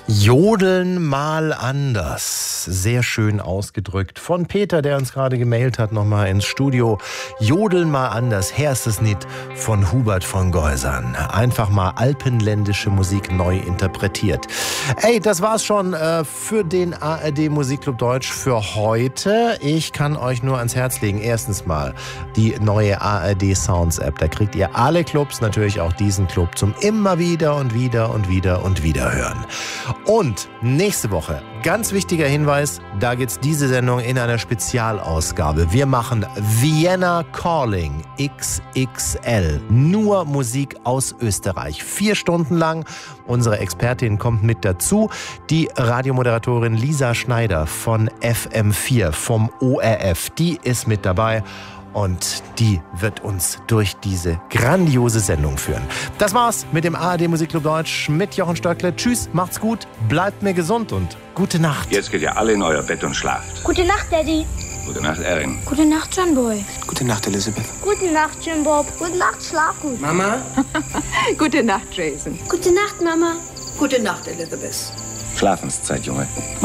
Jodeln mal anders. Sehr schön ausgedrückt. Von Peter, der uns gerade gemailt hat, nochmal ins Studio. Jodeln mal anders. Her ist es nicht von Hubert von Geusern. Einfach mal alpenländische Musik neu interpretiert. Ey, das war's schon für den ARD Musikclub Deutsch für heute. Ich kann euch nur ans Herz legen. Erstens mal die neue ARD Sounds App. Da kriegt ihr alle Clubs, natürlich auch diesen Club, zum immer wieder und wieder und wieder und wieder hören. Und nächste Woche, ganz wichtiger Hinweis, da geht's diese Sendung in einer Spezialausgabe. Wir machen Vienna Calling XXL. Nur Musik aus Österreich. 4 Stunden lang. Unsere Expertin kommt mit dazu. Die Radiomoderatorin Lisa Schneider von FM4 vom ORF. Die ist mit dabei. Und die wird uns durch diese grandiose Sendung führen. Das war's mit dem ARD Musikclub Deutsch mit Jochen Stöckle. Tschüss, macht's gut, bleibt mir gesund und gute Nacht. Jetzt geht ihr alle in euer Bett und schlaft. Gute Nacht, Daddy. Gute Nacht, Erin. Gute Nacht, John Boy. Gute Nacht, Elizabeth. Gute Nacht, Jim Bob. Gute Nacht, schlaf gut. Mama? Gute Nacht, Jason. Gute Nacht, Mama. Gute Nacht, Elizabeth. Schlafenszeit, Junge.